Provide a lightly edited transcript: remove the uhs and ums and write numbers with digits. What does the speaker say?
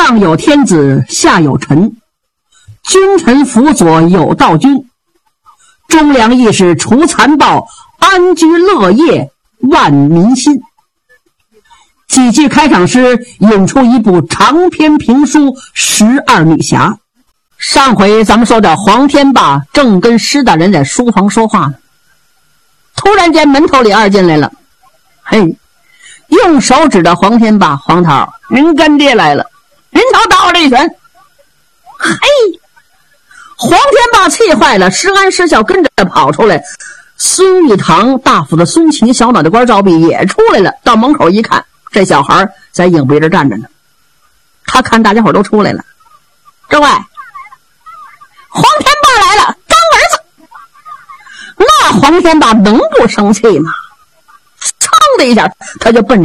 上有天子下有臣，君臣辅佐有道君，忠良义士除残暴，安居乐业万民心。几句开场诗引出一部长篇评书《12女侠》。上回咱们说的黄天霸正跟施大人在书房说话呢，突然间门头李二进来了，嘿，用手指着黄天霸：“黄头，您干爹来了。”人头打我这一拳，嘿，黄天霸气坏了，施安施孝跟着跑出来。孙玉堂大夫的孙琴，小脑袋瓜赵弼也出来了，到门口一看，这小孩在影壁这站着呢。他看大家伙都出来了，诸位，黄天霸来了，干儿子。那黄天霸能不生气吗？噌的一下，他就奔